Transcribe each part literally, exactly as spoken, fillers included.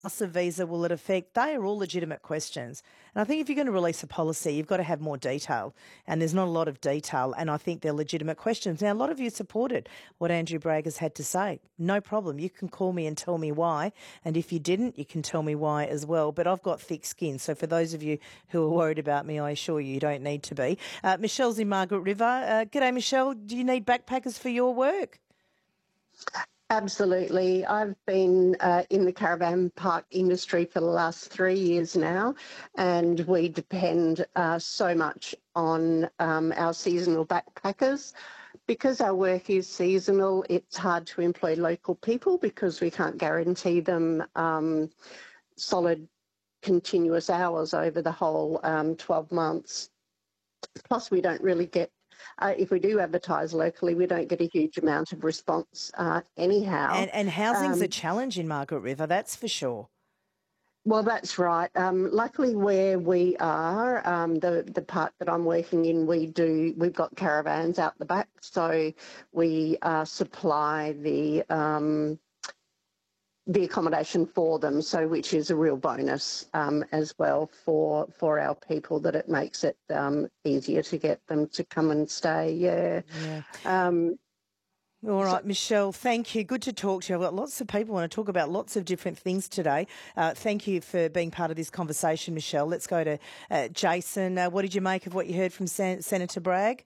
A visa will it affect? They are all legitimate questions. And I think if you're going to release a policy, you've got to have more detail. And there's not a lot of detail. And I think they're legitimate questions. Now, a lot of you supported what Andrew Bragg has had to say. No problem. You can call me and tell me why. And if you didn't, you can tell me why as well. But I've got thick skin. So for those of you who are worried about me, I assure you, you don't need to be. Uh, Michelle's in Margaret River. Uh, g'day, Michelle. Do you need backpackers for your work? Absolutely. I've been uh, in the caravan park industry for the last three years now, and we depend uh, so much on um, our seasonal backpackers. Because our work is seasonal, it's hard to employ local people because we can't guarantee them um, solid, continuous hours over the whole um, twelve months. Plus, we don't really get Uh, if we do advertise locally, we don't get a huge amount of response uh, anyhow. And, and housing's um, a challenge in Margaret River, that's for sure. Well, that's right. Um, luckily, where we are, um, the the part that I'm working in, we do we've got caravans out the back, so we uh, supply the um, the accommodation for them. So, which is a real bonus um, as well for for our people, that it makes it um, easier to get them to come and stay. Yeah. Yeah. Um, All right, Michelle, thank you. Good to talk to you. I've got lots of people want to talk about lots of different things today. Uh, thank you for being part of this conversation, Michelle. Let's go to uh, Jason. Uh, what did you make of what you heard from Sen- Senator Bragg?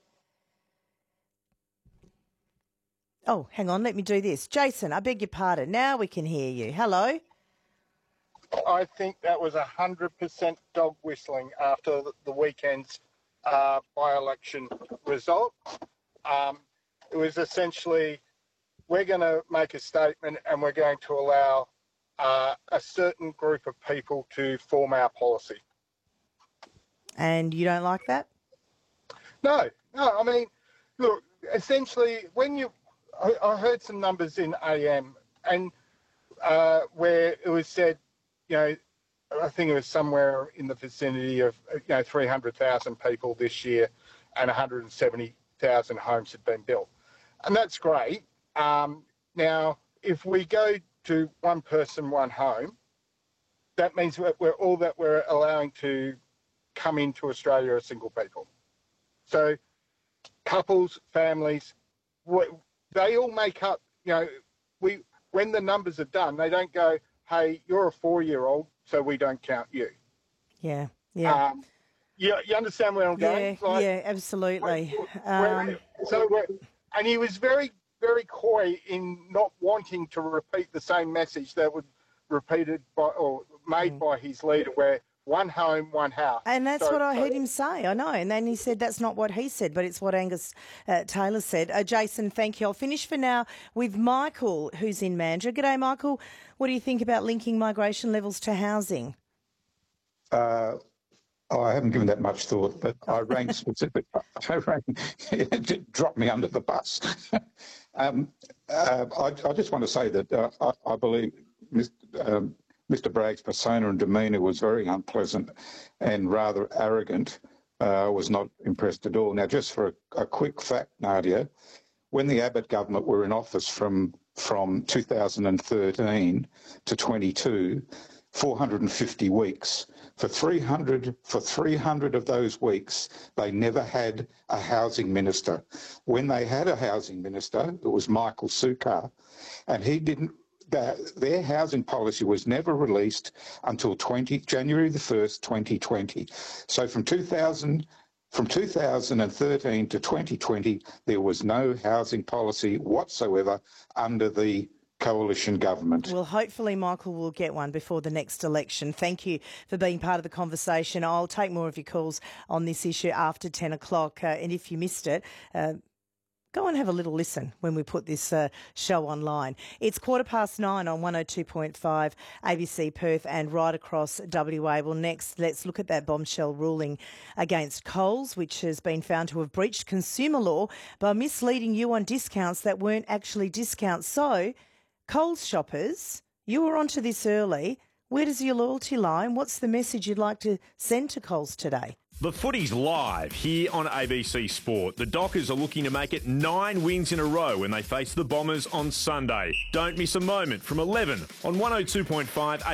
Oh, hang on, let me do this. Jason, I beg your pardon. Now we can hear you. Hello. I think that was one hundred percent dog whistling after the weekend's uh, by-election result. Um, it was essentially, we're going to make a statement and we're going to allow uh, a certain group of people to form our policy. And you don't like that? No, no, I mean, look, essentially, when you, I, I heard some numbers in A M and uh, where it was said, you know, I think it was somewhere in the vicinity of, you know, three hundred thousand people this year and one hundred seventy thousand homes had been built. And that's great. Um, now, if we go to one person, one home, that means that we're all that we're allowing to come into Australia are single people. So couples, families, they all make up, you know, we when the numbers are done, they don't go, hey, you're a four-year-old, so we don't count you. Yeah, yeah. Um, you, you understand where I'm going? Yeah, like, yeah, absolutely. We're, we're, um, so we're, and he was very, very coy in not wanting to repeat the same message that was repeated by or made mm. by his leader, where one home, one house. And that's so, what I so, heard him say, I know. And then he said that's not what he said, but it's what Angus uh, Taylor said. Uh, Jason, thank you. I'll finish for now with Michael, who's in Mandurah. G'day, Michael. What do you think about linking migration levels to housing? Uh, oh, I haven't given that much thought, but I rang specific. I rang, it dropped me under the bus. um, uh, I, I just want to say that uh, I, I believe Mister Um, Mister Bragg's persona and demeanour was very unpleasant and rather arrogant. I uh, was not impressed at all. Now, just for a, a quick fact, Nadia, when the Abbott government were in office from from two thousand thirteen to twenty-two, four hundred fifty weeks. For three hundred, for three hundred of those weeks, they never had a housing minister. When they had a housing minister, it was Michael Sukkar, and he didn't. Their housing policy was never released until January the first, twenty twenty. So from two thousand, from two thousand thirteen to twenty twenty, there was no housing policy whatsoever under the coalition government. Well, hopefully Michael will get one before the next election. Thank you for being part of the conversation. I'll take more of your calls on this issue after ten o'clock. Uh, and if you missed it, uh, go and have a little listen when we put this uh, show online. It's quarter past nine on one oh two point five A B C Perth and right across W A. Well, next, let's look at that bombshell ruling against Coles, which has been found to have breached consumer law by misleading you on discounts that weren't actually discounts. So, Coles shoppers, you were onto this early. Where does your loyalty lie and what's the message you'd like to send to Coles today? The footy's live here on A B C Sport. The Dockers are looking to make it nine wins in a row when they face the Bombers on Sunday. Don't miss a moment from eleven on one oh two point five